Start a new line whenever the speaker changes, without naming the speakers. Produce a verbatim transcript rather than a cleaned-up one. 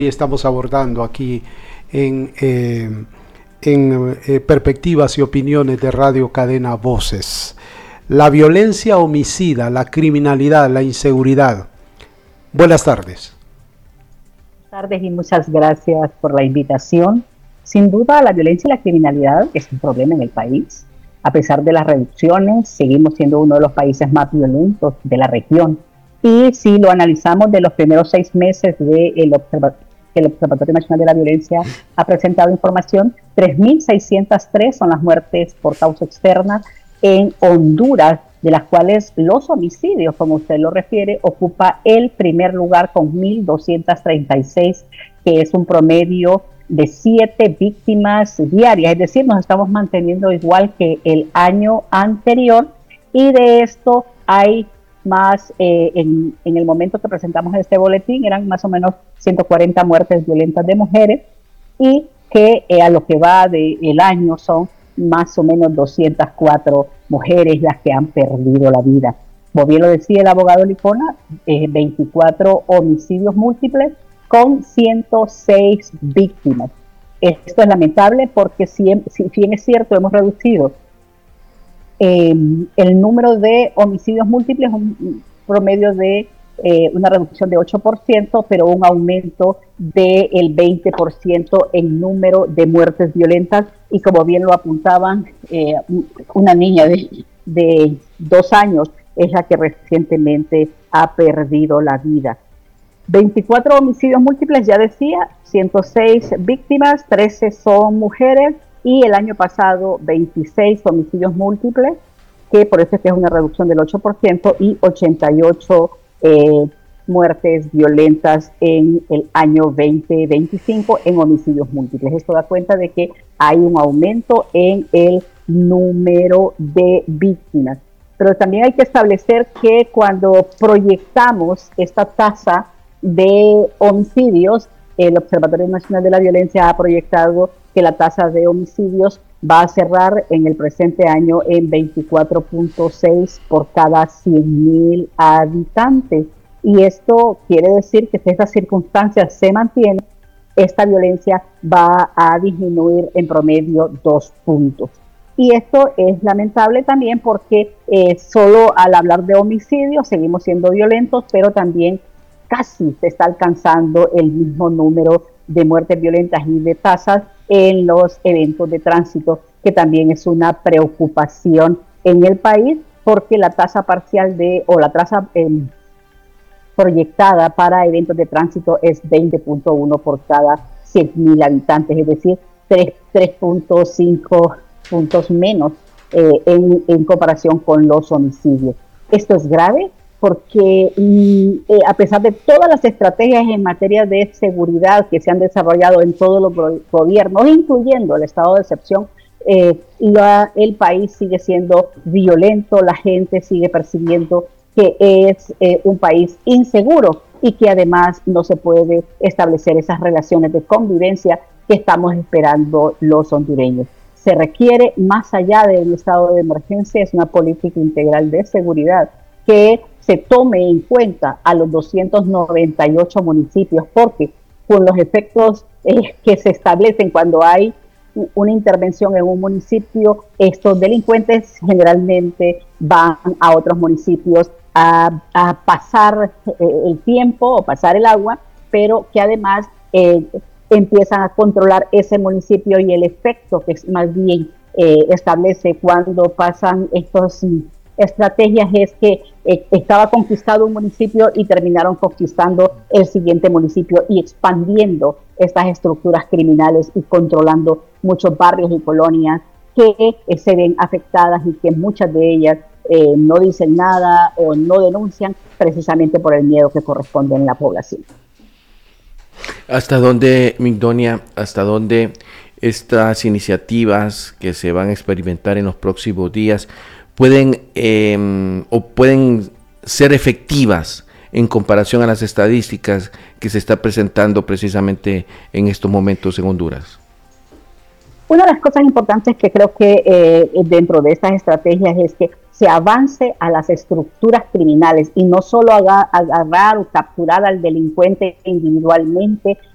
estamos abordando aquí en, eh, en eh, Perspectivas y Opiniones de Radio Cadena Voces. La violencia homicida, la criminalidad, la inseguridad. Buenas tardes.
Buenas tardes y muchas gracias por la invitación. Sin duda, la violencia y la criminalidad es un problema en el país. A pesar de las reducciones, seguimos siendo uno de los países más violentos de la región. Y si lo analizamos de los primeros seis meses del observa el Observatorio Nacional de la Violencia ha presentado información, tres mil seiscientas tres son las muertes por causa externa en Honduras, de las cuales los homicidios, como usted lo refiere, ocupa el primer lugar con mil doscientas treinta y seis, que es un promedio de siete víctimas diarias, es decir, nos estamos manteniendo igual que el año anterior, y de esto hay más, eh, en, en el momento que presentamos este boletín, eran más o menos ciento cuarenta muertes violentas de mujeres, y que eh, a lo que va del año son más o menos doscientas cuatro mujeres las que han perdido la vida. Como bien lo decía el abogado Licona, eh, veinticuatro homicidios múltiples con ciento seis víctimas. Esto es lamentable porque si, si bien es cierto, hemos reducido eh, el número de homicidios múltiples, un promedio de eh, una reducción de ocho por ciento, pero un aumento del veinte por ciento en número de muertes violentas. Y como bien lo apuntaban, eh, una niña de, de dos años es la que recientemente ha perdido la vida. veinticuatro homicidios múltiples, ya decía, ciento seis víctimas, trece son mujeres, y el año pasado veintisiete homicidios múltiples, que por eso es que es una reducción del ocho por ciento, y ochenta y ocho eh, muertes violentas en el año veinte veinticinco en homicidios múltiples. Esto da cuenta de que hay un aumento en el número de víctimas. Pero también hay que establecer que cuando proyectamos esta tasa de homicidios, el Observatorio Nacional de la Violencia ha proyectado que la tasa de homicidios va a cerrar en el presente año en veinticuatro punto seis por cada cien mil habitantes. Y esto quiere decir que si estas circunstancias se mantienen, esta violencia va a disminuir en promedio dos puntos. Y esto es lamentable también porque eh, solo al hablar de homicidios seguimos siendo violentos, pero también casi se está alcanzando el mismo número de muertes violentas y de tasas en los eventos de tránsito, que también es una preocupación en el país, porque la tasa parcial de, o la tasa eh, proyectada para eventos de tránsito es veinte punto uno por cada cien mil habitantes, es decir, tres punto cinco puntos menos eh, en, en comparación con los homicidios. Esto es grave porque eh, a pesar de todas las estrategias en materia de seguridad que se han desarrollado en todos los gobiernos, incluyendo el estado de excepción, eh, la, el país sigue siendo violento, la gente sigue percibiendo que es eh, un país inseguro y que además no se puede establecer esas relaciones de convivencia que estamos esperando los hondureños. Se requiere, más allá del estado de emergencia, es una política integral de seguridad que se tome en cuenta a los doscientos noventa y ocho municipios, porque con los efectos eh, que se establecen cuando hay una intervención en un municipio, estos delincuentes generalmente van a otros municipios a, a pasar eh, el tiempo o pasar el agua, pero que además eh, empiezan a controlar ese municipio, y el efecto que más bien eh, establece cuando pasan estos estrategias es que eh, estaba conquistado un municipio y terminaron conquistando el siguiente municipio y expandiendo estas estructuras criminales y controlando muchos barrios y colonias que eh, se ven afectadas, y que muchas de ellas eh, no dicen nada o no denuncian precisamente por el miedo que corresponde en la población.
¿Hasta dónde, Migdonia, hasta dónde estas iniciativas que se van a experimentar en los próximos días pueden eh, o pueden ser efectivas en comparación a las estadísticas que se está presentando precisamente en estos momentos en Honduras?
Una de las cosas importantes que creo que eh, dentro de estas estrategias es que se avance a las estructuras criminales y no solo haga, agarrar o capturar al delincuente individualmente